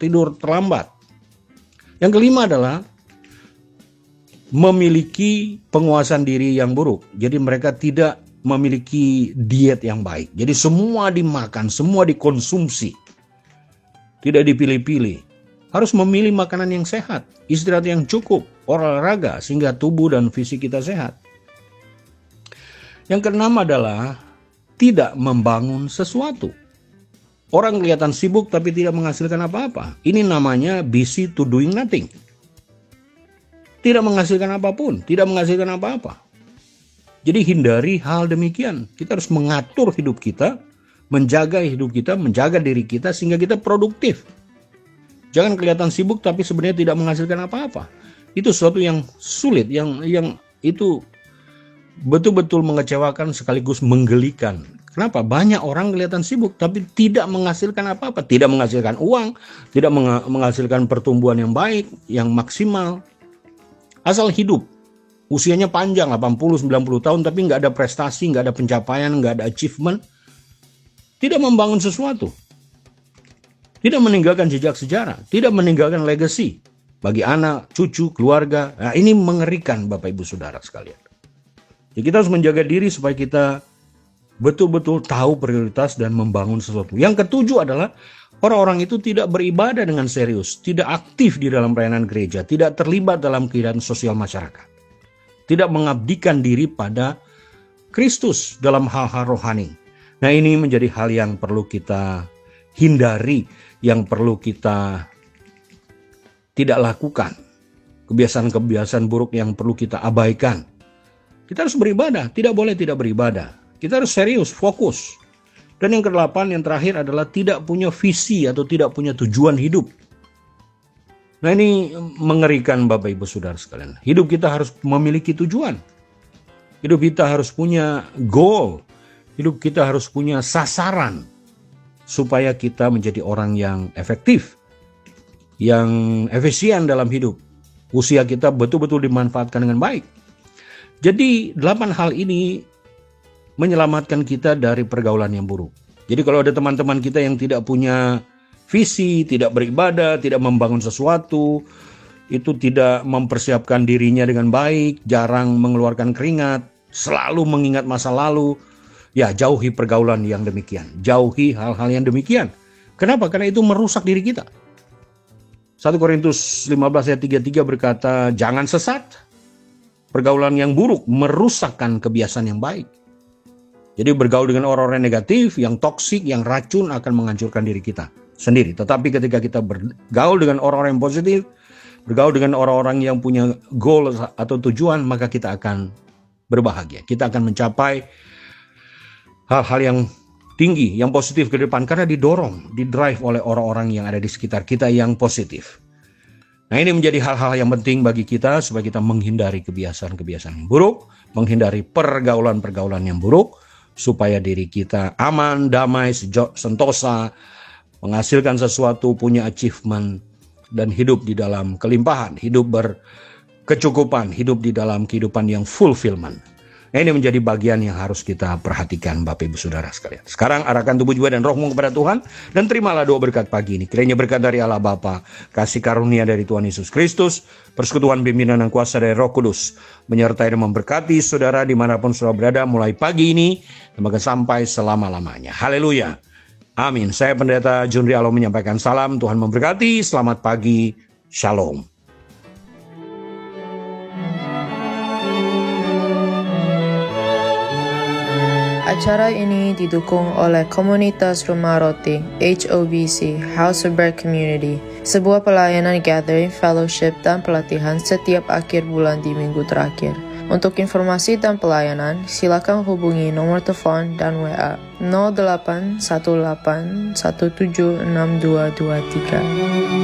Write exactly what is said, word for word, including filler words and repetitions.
tidur terlambat. Yang kelima adalah memiliki penguasaan diri yang buruk. Jadi mereka tidak memiliki diet yang baik. Jadi semua dimakan, semua dikonsumsi. Tidak dipilih-pilih. Harus memilih makanan yang sehat, istirahat yang cukup, olahraga sehingga tubuh dan fisik kita sehat. Yang keenam adalah tidak membangun sesuatu. Orang kelihatan sibuk tapi tidak menghasilkan apa-apa. Ini namanya busy to doing nothing. Tidak menghasilkan apapun, tidak menghasilkan apa-apa. Jadi hindari hal demikian. Kita harus mengatur hidup kita, menjaga hidup kita, menjaga diri kita sehingga kita produktif. Jangan kelihatan sibuk tapi sebenarnya tidak menghasilkan apa-apa. Itu sesuatu yang sulit, yang yang itu betul-betul mengecewakan sekaligus menggelikan. Kenapa? Banyak orang kelihatan sibuk tapi tidak menghasilkan apa-apa. Tidak menghasilkan uang, tidak menghasilkan pertumbuhan yang baik, yang maksimal. Asal hidup. Usianya panjang, delapan puluh sembilan puluh tahun, tapi nggak ada prestasi, nggak ada pencapaian, nggak ada achievement. Tidak membangun sesuatu. Tidak meninggalkan jejak sejarah. Tidak meninggalkan legacy. Bagi anak, cucu, keluarga. Nah, ini mengerikan Bapak Ibu Saudara sekalian. Jadi kita harus menjaga diri supaya kita betul-betul tahu prioritas dan membangun sesuatu. Yang ketujuh adalah orang-orang itu tidak beribadah dengan serius, tidak aktif di dalam pelayanan gereja, tidak terlibat dalam kehidupan sosial masyarakat, tidak mengabdikan diri pada Kristus dalam hal-hal rohani. Nah, ini menjadi hal yang perlu kita hindari, yang perlu kita tidak lakukan. Kebiasaan-kebiasaan buruk yang perlu kita abaikan. Kita harus beribadah, tidak boleh tidak beribadah. Kita harus serius, fokus. Dan yang kedelapan, yang terakhir adalah tidak punya visi atau tidak punya tujuan hidup. Nah, ini mengerikan Bapak Ibu Saudara sekalian. Hidup kita harus memiliki tujuan. Hidup kita harus punya goal. Hidup kita harus punya sasaran. Supaya kita menjadi orang yang efektif. Yang efisien dalam hidup. Usia kita betul-betul dimanfaatkan dengan baik. Jadi delapan hal ini menyelamatkan kita dari pergaulan yang buruk. Jadi kalau ada teman-teman kita yang tidak punya visi, tidak beribadah, tidak membangun sesuatu, itu tidak mempersiapkan dirinya dengan baik, jarang mengeluarkan keringat, selalu mengingat masa lalu, ya jauhi pergaulan yang demikian. Jauhi hal-hal yang demikian. Kenapa? Karena itu merusak diri kita. satu Korintus lima belas ayat tiga puluh tiga berkata, jangan sesat. Pergaulan yang buruk merusakkan kebiasaan yang baik. Jadi bergaul dengan orang-orang negatif, yang toksik, yang racun akan menghancurkan diri kita sendiri. Tetapi ketika kita bergaul dengan orang-orang yang positif, bergaul dengan orang-orang yang punya goal atau tujuan, maka kita akan berbahagia. Kita akan mencapai hal-hal yang tinggi, yang positif ke depan. Karena didorong, didrive oleh orang-orang yang ada di sekitar kita yang positif. Nah, ini menjadi hal-hal yang penting bagi kita supaya kita menghindari kebiasaan-kebiasaan yang buruk, menghindari pergaulan-pergaulan yang buruk, supaya diri kita aman, damai, sentosa, menghasilkan sesuatu, punya achievement, dan hidup di dalam kelimpahan, hidup berkecukupan, hidup di dalam kehidupan yang fulfillment. Nah, ini menjadi bagian yang harus kita perhatikan Bapak Ibu Saudara sekalian. Sekarang arahkan tubuh jiwa dan rohmu kepada Tuhan dan terimalah doa berkat pagi ini. Kiranya berkat dari Allah Bapa, kasih karunia dari Tuhan Yesus Kristus, persekutuan pimpinan dan kuasa dari Roh Kudus menyertai dan memberkati saudara dimanapun saudara berada mulai pagi ini semoga sampai selama-lamanya. Haleluya. Amin. Saya Pendeta Jundri Alo menyampaikan salam. Tuhan memberkati. Selamat pagi. Shalom. Acara ini didukung oleh Komunitas Rumah Roti H O B C House of Bread Community, sebuah pelayanan gathering, fellowship, dan pelatihan setiap akhir bulan di minggu terakhir. Untuk informasi dan pelayanan, silakan hubungi nomor telepon dan W A nol delapan satu delapan satu tujuh enam dua dua tiga.